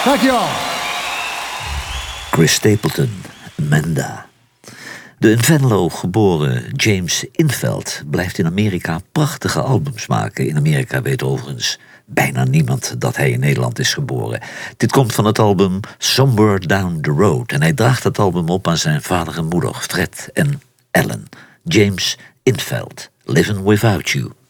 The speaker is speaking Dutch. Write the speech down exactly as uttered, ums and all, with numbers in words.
Dankjewel. Chris Stapleton, Amanda. De in Venlo geboren James Intveld blijft in Amerika prachtige albums maken. In Amerika weet overigens bijna niemand dat hij in Nederland is geboren. Dit komt van het album Somewhere Down the Road. En hij draagt het album op aan zijn vader en moeder, Fred en Ellen. James Intveld, Living Without You.